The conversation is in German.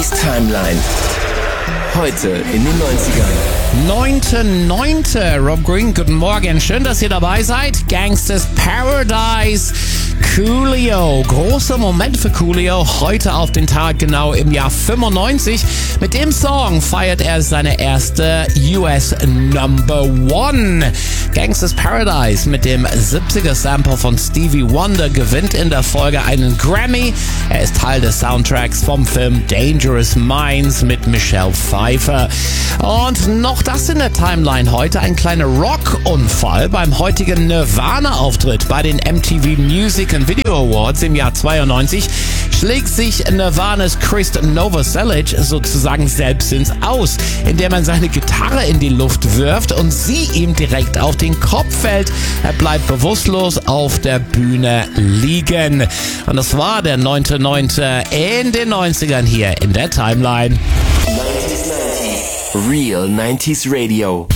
90s Timeline. Heute in den 90ern. 9.9. Rob Green, guten Morgen. Schön, dass ihr dabei seid. Gangsta's Paradise. Coolio. Großer Moment für Coolio. Heute auf den Tag genau im Jahr 95. Mit dem Song feiert er seine erste US Number One. Gangsta's Paradise mit dem 70er Sample von Stevie Wonder gewinnt in der Folge einen Grammy. Er ist Teil des Soundtracks vom Film Dangerous Minds mit Michelle Pfeiffer. Und noch das in der Timeline heute, ein kleiner Rockunfall beim heutigen Nirvana-Auftritt bei den MTV Music and Video Awards im Jahr 92 schlägt sich Nirvanas Chris Novoselic sozusagen selbst ins Aus, indem er seine Gitarre in die Luft wirft und sie ihm direkt auf den Kopf fällt. Er bleibt bewusstlos auf der Bühne liegen. Und das war der 9.9. in den 90ern hier in der Timeline. 90s, Real 90s Radio.